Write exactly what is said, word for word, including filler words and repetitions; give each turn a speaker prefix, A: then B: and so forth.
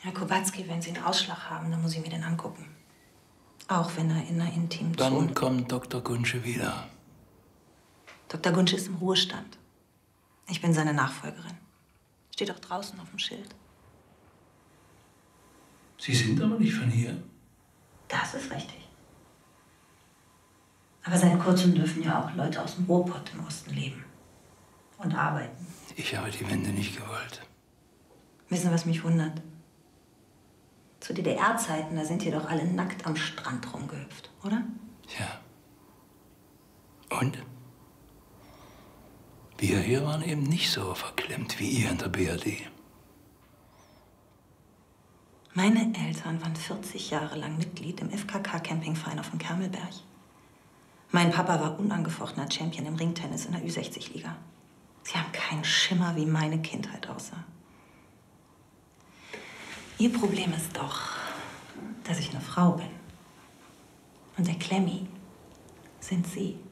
A: Herr Kowatzki, wenn Sie einen Ausschlag haben, dann muss ich mir den angucken. Auch wenn er in einer intimen
B: Wann
A: Zone...
B: kommt Doktor Gunsche wieder?
A: Doktor Gunsche ist im Ruhestand. Ich bin seine Nachfolgerin. Steht auch draußen auf dem Schild.
B: Sie sind aber nicht von hier.
A: Das ist richtig. Aber seit kurzem dürfen ja auch Leute aus dem Ruhrpott im Osten leben. Und arbeiten.
B: Ich habe die Wende nicht gewollt.
A: Wissen Sie, was mich wundert? Zu D D R-Zeiten, da sind hier doch alle nackt am Strand rumgehüpft, oder?
B: Ja. Und? Wir hier waren eben nicht so verklemmt wie ihr in der B R D.
A: Meine Eltern waren vierzig Jahre lang Mitglied im F K K-Campingverein auf dem Kermelberg. Mein Papa war unangefochtener Champion im Ringtennis in der Ü sechzig Liga. Sie haben keinen Schimmer, wie meine Kindheit aussah. Ihr Problem ist doch, dass ich eine Frau bin. Und der Klemmi sind Sie.